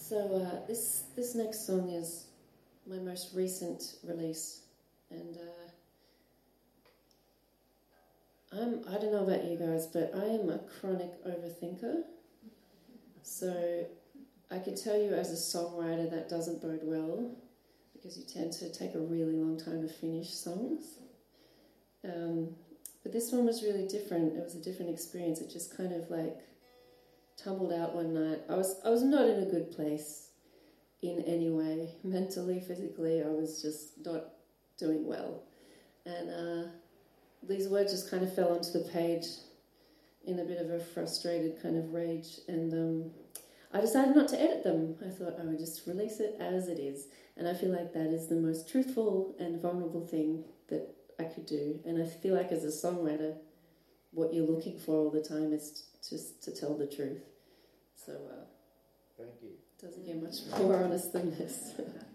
So this next song is my most recent release, and I don't know about you guys, but I am a chronic overthinker. So I can tell you as a songwriter that doesn't bode well, because you tend to take a really long time to finish songs. But this one was really different. It was a different experience. It just kind of like tumbled out one night. I was not in a good place in any way, mentally, physically. I was just not doing well, and these words just kind of fell onto the page in a bit of a frustrated kind of rage, and I decided not to edit them. I thought I would just release it as it is, and I feel like that is the most truthful and vulnerable thing that I could do. And I feel like as a songwriter, what you're looking for all the time is just to tell the truth. So thank you. Doesn't get much more honest than this.